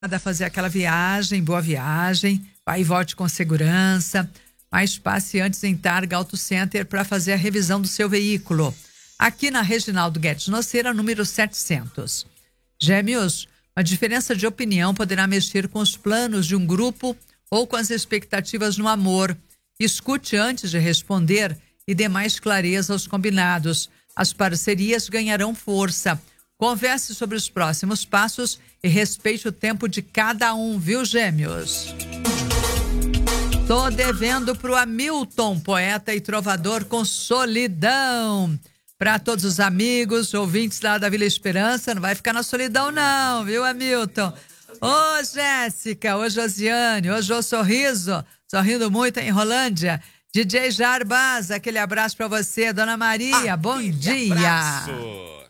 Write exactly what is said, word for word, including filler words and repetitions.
a fazer aquela viagem, boa viagem, vai e volte com segurança, mas passe antes em Targa Auto Center para fazer a revisão do seu veículo. Aqui na Reginaldo Guedes Noceira, número setecentos. Gêmeos, uma diferença de opinião poderá mexer com os planos de um grupo ou com as expectativas no amor. Escute antes de responder e dê mais clareza aos combinados. As parcerias ganharão força. Converse sobre os próximos passos e respeite o tempo de cada um, viu, Gêmeos? Tô devendo pro Hamilton, poeta e trovador com solidão. Para todos os amigos, ouvintes lá da Vila Esperança, não vai ficar na solidão não, viu, Hamilton? Ô, Jéssica, ô, Josiane, ô, Jô Sorriso, sorrindo muito em Rolândia. D J Jarbas, aquele abraço para você. Dona Maria, bom dia. Abraço.